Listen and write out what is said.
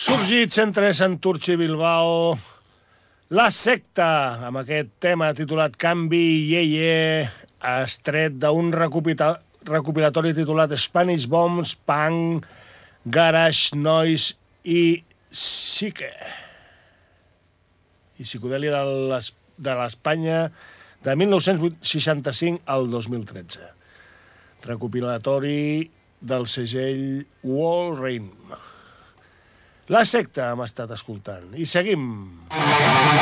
Sorgit entre Santurce i Bilbao, La Secta, amb aquest tema titulat Canvi Yeye, estret d'un recopilatori titulat Spanish Bombs, Punk, Garage, Noise i Psyche. I psicodèlia de l'Espanya de 1965 al 2013. Recopilatori del segell Wall Rain. La Secta hem estat escoltant. I seguim.